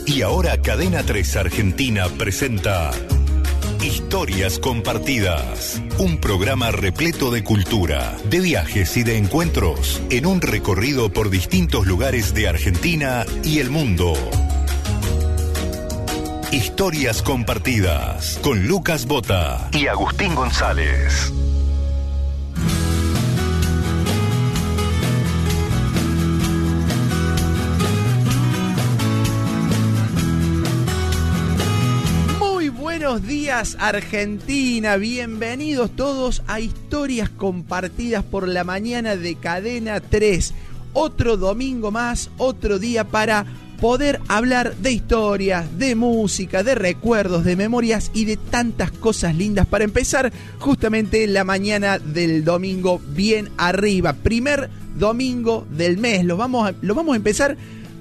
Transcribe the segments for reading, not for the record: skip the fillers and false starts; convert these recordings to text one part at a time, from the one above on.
Y ahora Cadena 3 Argentina presenta Historias Compartidas, un programa repleto de cultura, de viajes y de encuentros, en un recorrido por distintos lugares de Argentina y el mundo. Historias Compartidas, con Lucas Bota y Agustín González. Buenos días, Argentina, bienvenidos todos a Historias Compartidas por la mañana de Cadena 3. Otro domingo más, otro día para poder hablar de historias, de música, de recuerdos, de memorias y de tantas cosas lindas para empezar justamente la mañana del domingo bien arriba. Primer domingo del mes, lo vamos a empezar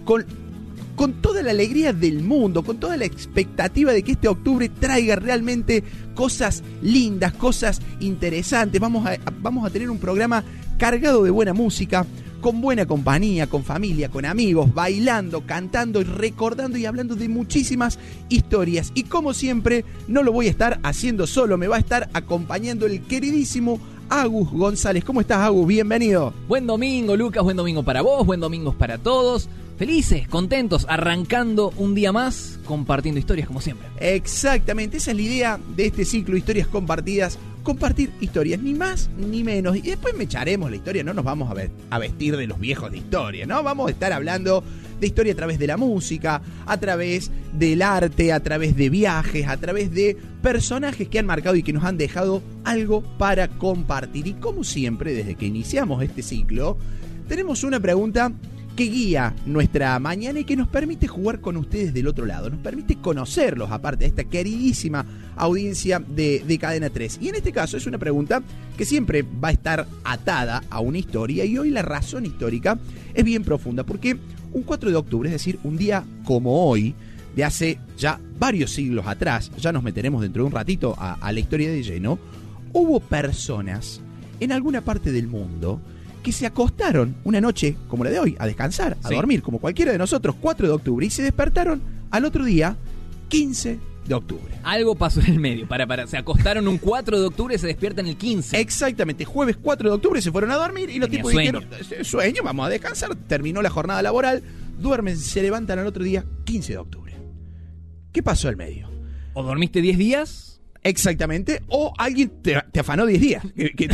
con toda la alegría del mundo, con toda la expectativa de que este octubre traiga realmente cosas lindas, cosas interesantes. Vamos a tener un programa cargado de buena música, con buena compañía, con familia, con amigos, bailando, cantando y recordando y hablando de muchísimas historias. Y como siempre, no lo voy a estar haciendo solo, me va a estar acompañando el queridísimo Agus González. ¿Cómo estás, Agus? Bienvenido. Buen domingo, Lucas, buen domingo para vos, buen domingo para todos. Felices, contentos, arrancando un día más, compartiendo historias como siempre. Exactamente, esa es la idea de este ciclo, Historias Compartidas. Compartir historias, ni más ni menos. Y después me echaremos la historia, no nos vamos a vestir de los viejos de historia, ¿no? Vamos a estar hablando de historia a través de la música, a través del arte, a través de viajes, a través de personajes que han marcado y que nos han dejado algo para compartir. Y como siempre, desde que iniciamos este ciclo, tenemos una pregunta que guía nuestra mañana y que nos permite jugar con ustedes del otro lado, nos permite conocerlos, aparte de esta queridísima audiencia de Cadena 3. Y en este caso es una pregunta que siempre va a estar atada a una historia, y hoy la razón histórica es bien profunda, porque un 4 de octubre, es decir, un día como hoy, de hace ya varios siglos atrás, ya nos meteremos dentro de un ratito a la historia de lleno, hubo personas en alguna parte del mundo que se acostaron una noche como la de hoy, a descansar, a dormir, como cualquiera de nosotros, 4 de octubre, y se despertaron al otro día, 15 de octubre. Algo pasó en el medio, se acostaron un 4 de octubre y se despiertan el 15. Exactamente, jueves 4 de octubre se fueron a dormir y los tipos dijeron, sueño, vamos a descansar, terminó la jornada laboral, duermen, se levantan al otro día, 15 de octubre. ¿Qué pasó al medio? ¿O dormiste 10 días? Exactamente, o alguien te afanó 10 días,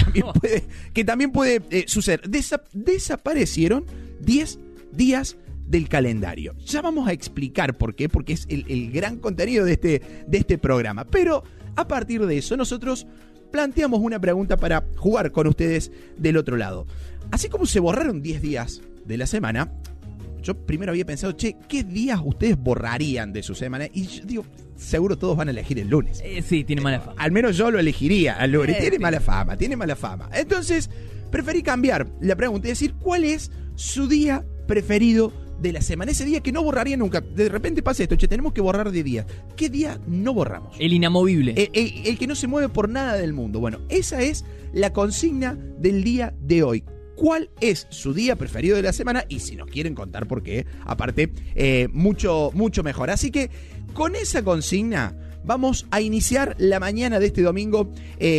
que también puede suceder. Desaparecieron 10 días del calendario. Ya vamos a explicar por qué, porque es el gran contenido de este programa. Pero a partir de eso, nosotros planteamos una pregunta para jugar con ustedes del otro lado. Así como se borraron 10 días de la semana, yo primero había pensado, ¿qué días ustedes borrarían de su semana? Y yo digo, seguro todos van a elegir el lunes. Sí, tiene mala fama. Al menos yo lo elegiría al lunes. Tiene mala fama. Entonces, preferí cambiar la pregunta y decir, ¿cuál es su día preferido de la semana? Ese día que no borraría nunca. De repente pasa esto, tenemos que borrar de días. ¿Qué día no borramos? El inamovible. El que no se mueve por nada del mundo. Bueno, esa es la consigna del día de hoy. ¿Cuál es su día preferido de la semana? Y si nos quieren contar por qué, aparte, mucho mejor. Así que con esa consigna vamos a iniciar la mañana de este domingo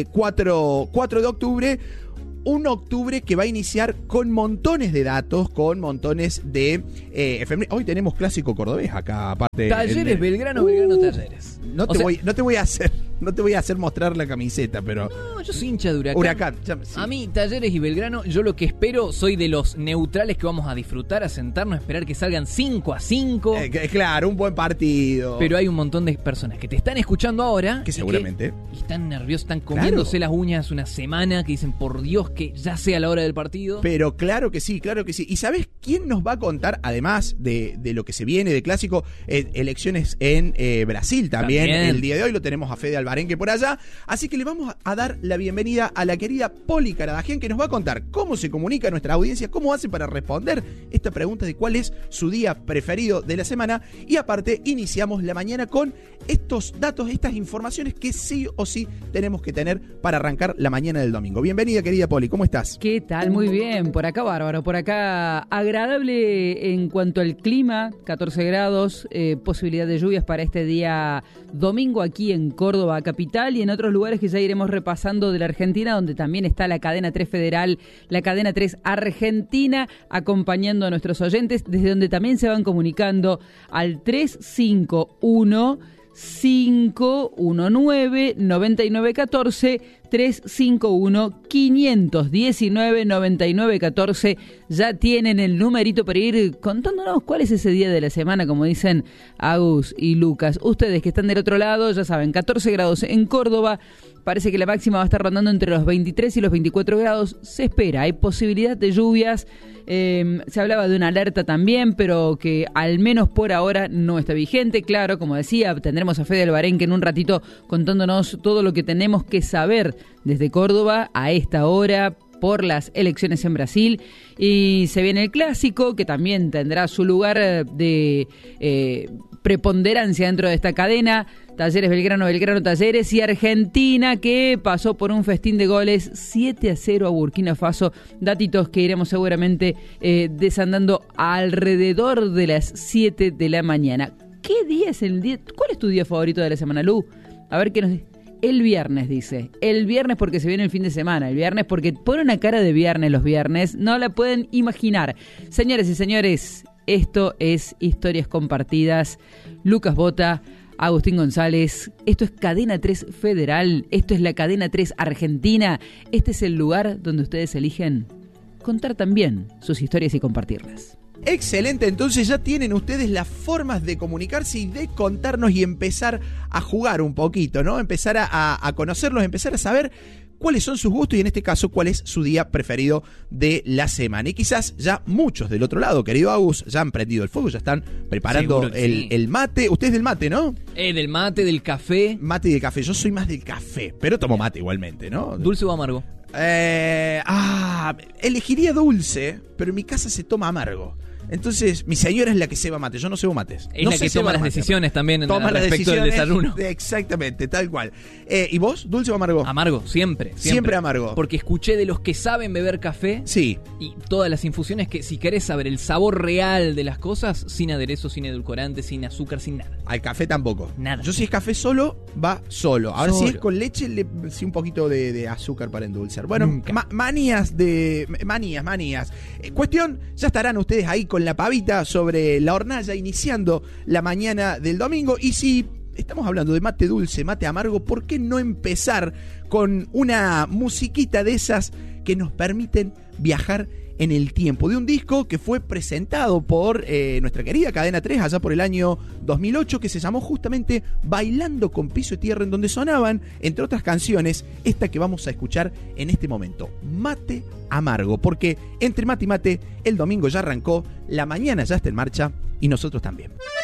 4 de octubre. Un octubre que va a iniciar con montones de datos, con montones de hoy tenemos clásico cordobés acá, aparte. Talleres, Belgrano, Talleres. No te voy a hacer mostrar la camiseta, pero no, yo soy hincha de Huracán. Sí. A mí, Talleres y Belgrano, yo lo que espero, soy de los neutrales que vamos a disfrutar, a sentarnos, a esperar que salgan 5-5. Claro, un buen partido. Pero hay un montón de personas que te están escuchando ahora. Que seguramente. Y están nerviosos, están comiéndose las uñas una semana, que dicen, por Dios, que ya sea la hora del partido. Pero claro que sí. ¿Y sabes quién nos va a contar, además de lo que se viene de clásico, elecciones en Brasil también? El día de hoy lo tenemos a Fede Alvarado barenque por allá. Así que le vamos a dar la bienvenida a la querida Poli Caradagian, que nos va a contar cómo se comunica nuestra audiencia, cómo hace para responder esta pregunta de cuál es su día preferido de la semana. Y aparte, iniciamos la mañana con estos datos, estas informaciones que sí o sí tenemos que tener para arrancar la mañana del domingo. Bienvenida, querida Poli, ¿cómo estás? ¿Qué tal? Muy bien, por acá bárbaro, por acá agradable en cuanto al clima, 14 grados, posibilidad de lluvias para este día domingo aquí en Córdoba capital y en otros lugares que ya iremos repasando de la Argentina, donde también está la cadena 3 federal, la cadena 3 argentina, acompañando a nuestros oyentes, desde donde también se van comunicando al 351 519 9914 351 519 9914. Ya tienen el numerito para ir contándonos cuál es ese día de la semana, como dicen Agus y Lucas. Ustedes que están del otro lado, ya saben, 14 grados en Córdoba. Parece que la máxima va a estar rondando entre los 23 y los 24 grados. Se espera, hay posibilidad de lluvias. Se hablaba de una alerta también, pero que al menos por ahora no está vigente. Claro, como decía, tendremos a Fede Albarenque en un ratito contándonos todo lo que tenemos que saber desde Córdoba a esta hora por las elecciones en Brasil. Y se viene el clásico, que también tendrá su lugar de preponderancia dentro de esta cadena. Talleres Belgrano, Belgrano Talleres, y Argentina, que pasó por un festín de goles 7-0 a Burkina Faso. Datitos que iremos seguramente desandando alrededor de las 7 de la mañana. ¿Qué día es el día? ¿Cuál es tu día favorito de la semana, Lu? A ver qué nos dice. El viernes, dice. El viernes porque se viene el fin de semana. El viernes porque pone una cara de viernes los viernes. No la pueden imaginar. Señores y señores, esto es Historias Compartidas. Lucas Bota, Agustín González, esto es Cadena 3 Federal, esto es la Cadena 3 Argentina, este es el lugar donde ustedes eligen contar también sus historias y compartirlas. Excelente, entonces ya tienen ustedes las formas de comunicarse y de contarnos y empezar a jugar un poquito, ¿no? Empezar a conocerlos, empezar a saber cuáles son sus gustos y en este caso cuál es su día preferido de la semana. Y quizás ya muchos del otro lado, querido Agus, ya han prendido el fuego, ya están preparando el mate. Usted es del mate, ¿no? Del mate, del café. Mate y de café, yo soy más del café, pero tomo mate igualmente, ¿no? ¿Dulce o amargo? Elegiría dulce, pero en mi casa se toma amargo. Entonces, mi señora es la que ceba mate, yo no cebo mates. Es no la que toma las decisiones también respecto del desayuno. Exactamente, tal cual. ¿Y vos, dulce o amargo? Amargo, siempre. Siempre amargo. Porque escuché de los que saben beber café. Sí. Y todas las infusiones que si querés saber el sabor real de las cosas, sin aderezo, sin edulcorante, sin azúcar, sin nada. Al café tampoco. Nada. Yo si es café solo, va solo. Ahora solo. Si es con leche, sí un poquito de azúcar para endulzar. Bueno, manías. Cuestión, ya estarán ustedes ahí con la pavita sobre la hornalla iniciando la mañana del domingo. Y si estamos hablando de mate dulce, mate amargo, ¿por qué no empezar con una musiquita de esas que nos permiten viajar en el tiempo? De un disco que fue presentado por nuestra querida Cadena 3 allá por el año 2008, que se llamó justamente Bailando con Piso y Tierra, en donde sonaban, entre otras canciones, esta que vamos a escuchar en este momento, Mate Amargo, porque entre mate y mate el domingo ya arrancó, la mañana ya está en marcha y nosotros también.